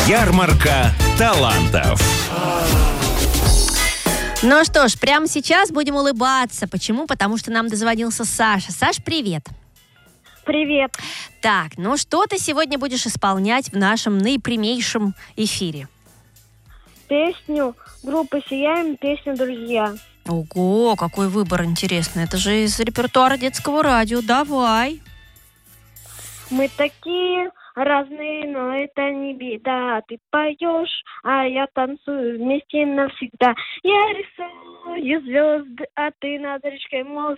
Ярмарка талантов. Ну что ж, прямо сейчас будем улыбаться. Почему? Потому что нам дозвонился Саша. Саш, привет. Привет. Так, ну что ты сегодня будешь исполнять в нашем наипрямейшем эфире? Песню группы «Сияем», песню «Друзья». Ого, какой выбор интересный. Это же из репертуара детского радио. Давай. Мы такие разные, но это не беда. Ты поешь, а я танцую вместе навсегда. Я рисую звезды, а ты над речкой мост.